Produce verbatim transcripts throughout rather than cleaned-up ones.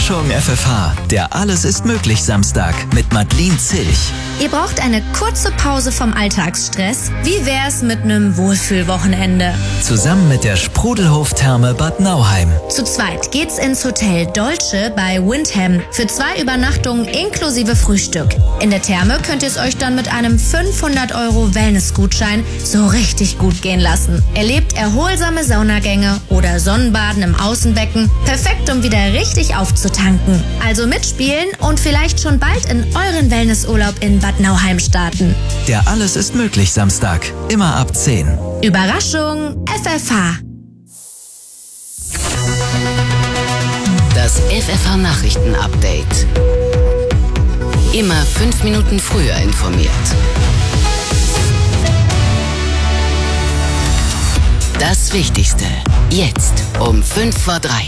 Überraschung F F H, der Alles ist möglich Samstag mit Madeleine Zilch. Ihr braucht eine kurze Pause vom Alltagsstress? Wie wär's mit einem Wohlfühlwochenende? Zusammen mit der Sprudelhof-Therme Bad Nauheim. Zu zweit geht's ins Hotel Dolce bei Windham für zwei Übernachtungen inklusive Frühstück. In der Therme könnt ihr es euch dann mit einem fünfhundert Euro Wellness-Gutschein so richtig gut gehen lassen. Erlebt erholsame Saunagänge oder Sonnenbaden im Außenbecken. Perfekt, um wieder richtig aufzutanken. Also mitspielen und vielleicht schon bald in euren Wellnessurlaub in Bad Nauheim starten. Der Alles ist möglich Samstag, immer ab zehn. Überraschung F F H. Das F F H-Nachrichten-Update. Immer fünf Minuten früher informiert. Das Wichtigste. Jetzt um fünf vor drei.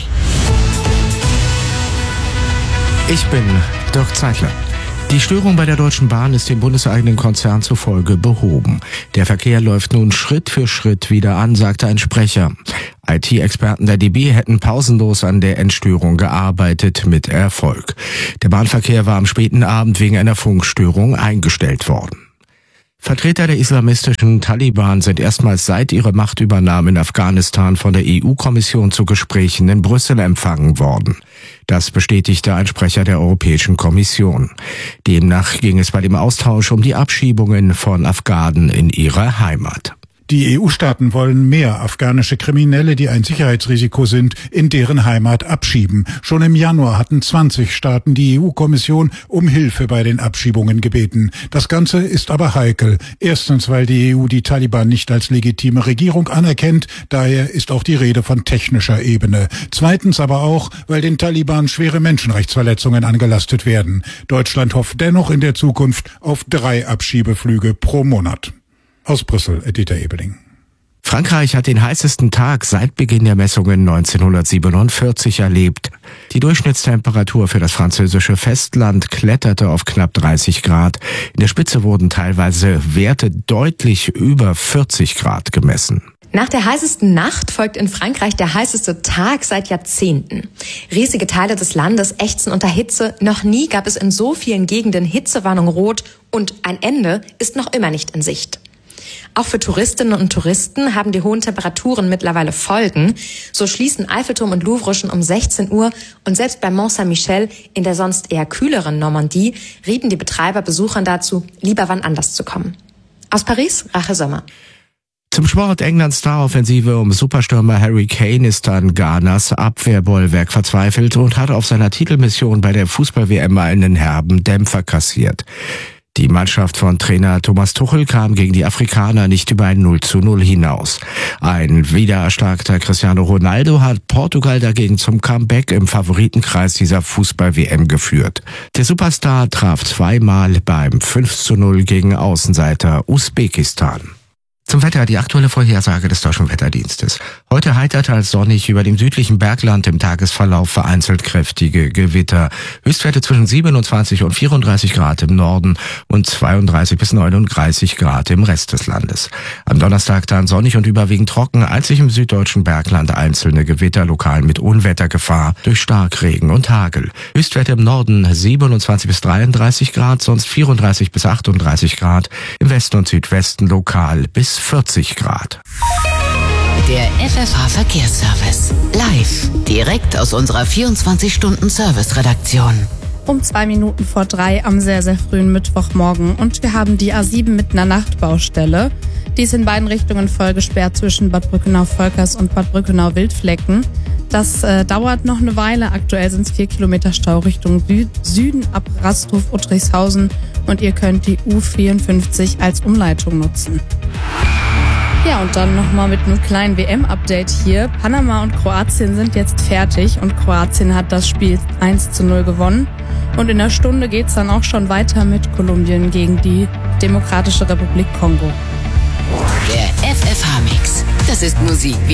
Ich bin Dirk Zeitler. Die Störung bei der Deutschen Bahn ist dem bundeseigenen Konzern zufolge behoben. Der Verkehr läuft nun Schritt für Schritt wieder an, sagte ein Sprecher. I T-Experten der D B hätten pausenlos an der Entstörung gearbeitet, mit Erfolg. Der Bahnverkehr war am späten Abend wegen einer Funkstörung eingestellt worden. Vertreter der islamistischen Taliban sind erstmals seit ihrer Machtübernahme in Afghanistan von der E U-Kommission zu Gesprächen in Brüssel empfangen worden. Das bestätigte ein Sprecher der Europäischen Kommission. Demnach ging es bei dem Austausch um die Abschiebungen von Afghanen in ihre Heimat. Die E U-Staaten wollen mehr afghanische Kriminelle, die ein Sicherheitsrisiko sind, in deren Heimat abschieben. Schon im Januar hatten zwanzig Staaten die E U-Kommission um Hilfe bei den Abschiebungen gebeten. Das Ganze ist aber heikel. Erstens, weil die E U die Taliban nicht als legitime Regierung anerkennt. Daher ist auch die Rede von technischer Ebene. Zweitens aber auch, weil den Taliban schwere Menschenrechtsverletzungen angelastet werden. Deutschland hofft dennoch in der Zukunft auf drei Abschiebeflüge pro Monat. Aus Brüssel, Dieter Ebeling. Frankreich hat den heißesten Tag seit Beginn der Messungen neunzehnhundertsiebenundvierzig erlebt. Die Durchschnittstemperatur für das französische Festland kletterte auf knapp dreißig Grad. In der Spitze wurden teilweise Werte deutlich über vierzig Grad gemessen. Nach der heißesten Nacht folgt in Frankreich der heißeste Tag seit Jahrzehnten. Riesige Teile des Landes ächzen unter Hitze. Noch nie gab es in so vielen Gegenden Hitzewarnung rot und ein Ende ist noch immer nicht in Sicht. Auch für Touristinnen und Touristen haben die hohen Temperaturen mittlerweile Folgen. So schließen Eiffelturm und Louvre schon um sechzehn Uhr und selbst bei Mont Saint-Michel in der sonst eher kühleren Normandie rieten die Betreiber Besuchern dazu, lieber wann anders zu kommen. Aus Paris, Rachel Sommer. Zum Sport: Englands Staroffensive um Superstürmer Harry Kane ist an Ghanas Abwehrbollwerk verzweifelt und hat auf seiner Titelmission bei der Fußball-W M einen herben Dämpfer kassiert. Die Mannschaft von Trainer Thomas Tuchel kam gegen die Afrikaner nicht über ein null zu null hinaus. Ein wiedererstarkter Cristiano Ronaldo hat Portugal dagegen zum Comeback im Favoritenkreis dieser Fußball-W M geführt. Der Superstar traf zweimal beim fünf zu null gegen Außenseiter Usbekistan. Zum Wetter, die aktuelle Vorhersage des Deutschen Wetterdienstes. Heute heiter als sonnig, über dem südlichen Bergland im Tagesverlauf vereinzelt kräftige Gewitter. Höchstwerte zwischen siebenundzwanzig und vierunddreißig Grad im Norden und zweiunddreißig bis neununddreißig Grad im Rest des Landes. Am Donnerstag dann sonnig und überwiegend trocken, einzig im süddeutschen Bergland einzelne Gewitter, lokal mit Unwettergefahr durch Starkregen und Hagel. Höchstwerte im Norden siebenundzwanzig bis dreiunddreißig Grad, sonst vierunddreißig bis achtunddreißig Grad, im Westen und Südwesten lokal bis vierzig Grad. Der F F H-Verkehrsservice. Live. Direkt aus unserer vierundzwanzig-Stunden-Service-Redaktion. Um zwei Minuten vor drei am sehr, sehr frühen Mittwochmorgen. Und wir haben die A sieben mitten einer Nachtbaustelle. Die ist in beiden Richtungen voll gesperrt zwischen Bad Brückenau-Volkers und Bad Brückenau-Wildflecken. Das äh, dauert noch eine Weile. Aktuell sind es vier Kilometer Stau Richtung Süden ab Rasthof-Uttrichshausen. Und ihr könnt die U vierundfünfzig als Umleitung nutzen. Ja, und dann nochmal mit einem kleinen W M-Update hier. Panama und Kroatien sind jetzt fertig und Kroatien hat das Spiel eins zu null gewonnen. Und in einer Stunde geht's dann auch schon weiter mit Kolumbien gegen die Demokratische Republik Kongo. Der F F H-Mix. Das ist Musik.